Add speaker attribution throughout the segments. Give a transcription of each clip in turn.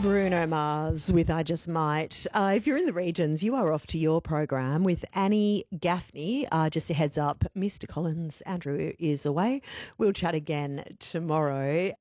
Speaker 1: Bruno Mars with I Just Might. If you're in the regions, you are off to your program with Annie Gaffney. Just a heads up, Mr. Collins, Andrew is away. We'll chat again tomorrow.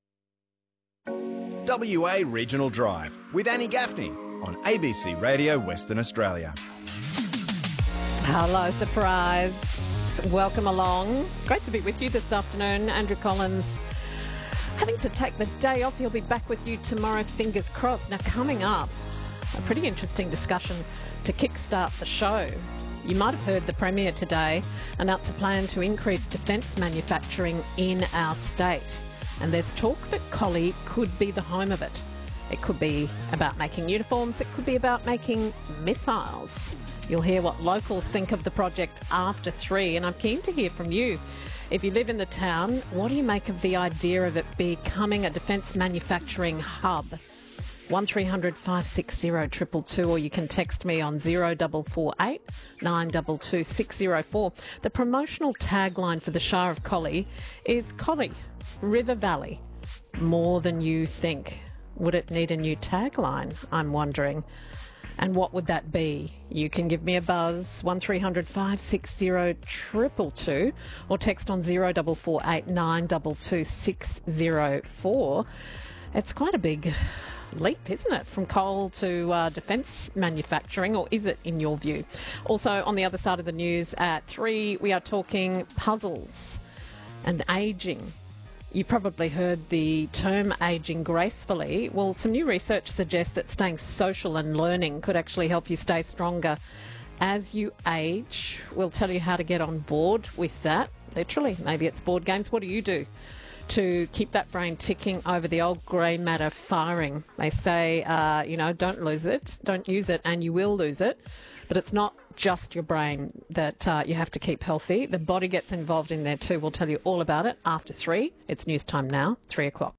Speaker 2: WA Regional Drive with Annie Gaffney on ABC Radio Western Australia.
Speaker 3: Hello, surprise. Welcome along. Great to be with you this afternoon. Andrew Collins having to take the day off. He'll be back with you tomorrow, fingers crossed. Now, coming up, a pretty interesting discussion to kickstart the show. You might have heard the Premier today announce a plan to increase defence manufacturing in our state. And there's talk that Collie could be the home of it. It could be about making uniforms. It could be about making missiles. You'll hear what locals think of the project after 3, and I'm keen to hear from you. If you live in the town, what do you make of the idea of it becoming a defence manufacturing hub? 1300 560 222, or you can text me on 0448 922 604. The promotional tagline for the Shire of Collie is Collie, River Valley, more than you think. Would it need a new tagline, I'm wondering? And what would that be? You can give me a buzz, 1300 560 222, or text on 0448 922 604. It's quite a big leap, isn't it, from coal to defence manufacturing, or is it in your view? Also, on the other side of the news at 3, we are talking puzzles and ageing. You probably heard the term ageing gracefully. Well, some new research suggests that staying social and learning could actually help you stay stronger as you age. We'll tell you how to get on board with that. Literally, maybe it's board games. What do you do to keep that brain ticking over the old grey matter firing? They say, don't lose it, don't use it, and you will lose it. But it's not just your brain that you have to keep healthy. The body gets involved in there too. We'll tell you all about it after 3. It's news time now, 3 o'clock.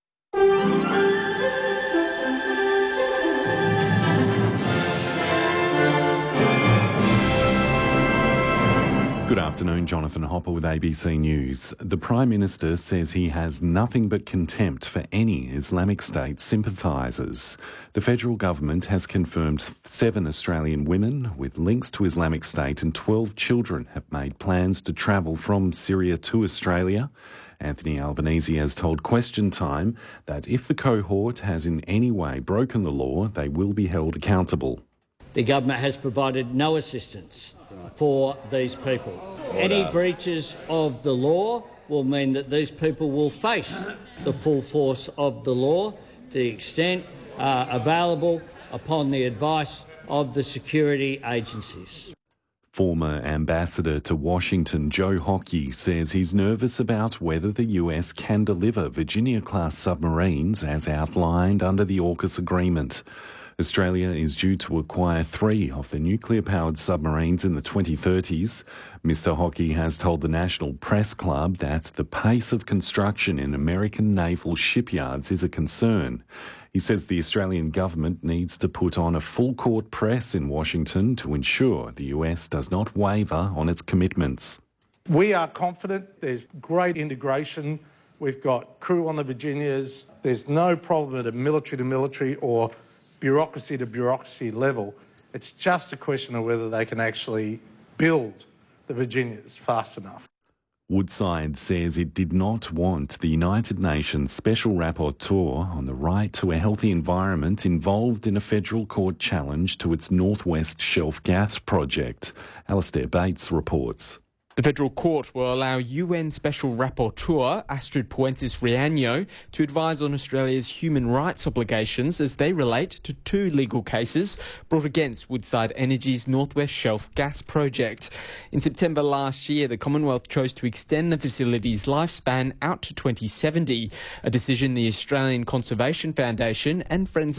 Speaker 4: Good afternoon, Jonathan Hopper with ABC News. The Prime Minister says he has nothing but contempt for any Islamic State sympathisers. The federal government has confirmed 7 Australian women with links to Islamic State and 12 children have made plans to travel from Syria to Australia. Anthony Albanese has told Question Time that if the cohort has in any way broken the law, they will be held accountable.
Speaker 5: The government has provided no assistance for these people. Any breaches of the law will mean that these people will face the full force of the law to the extent available upon the advice of the security agencies.
Speaker 4: Former ambassador to Washington, Joe Hockey, says he's nervous about whether the US can deliver Virginia-class submarines as outlined under the AUKUS agreement. Australia is due to acquire 3 of the nuclear-powered submarines in the 2030s. Mr Hockey has told the National Press Club that the pace of construction in American naval shipyards is a concern. He says the Australian government needs to put on a full-court press in Washington to ensure the US does not waver on its commitments.
Speaker 6: We are confident there's great integration. We've got crew on the Virginias. There's no problem at a military-to-military or bureaucracy-to-bureaucracy level. It's just a question of whether they can actually build the Virginias fast enough.
Speaker 4: Woodside says it did not want the United Nations Special Rapporteur on the right to a healthy environment involved in a federal court challenge to its North West Shelf gas project. Alastair Bates reports.
Speaker 7: The federal court will allow UN Special Rapporteur Astrid Puentes-Riaño to advise on Australia's human rights obligations as they relate to 2 legal cases brought against Woodside Energy's North West Shelf gas project. In September last year, the Commonwealth chose to extend the facility's lifespan out to 2070, a decision the Australian Conservation Foundation and Friends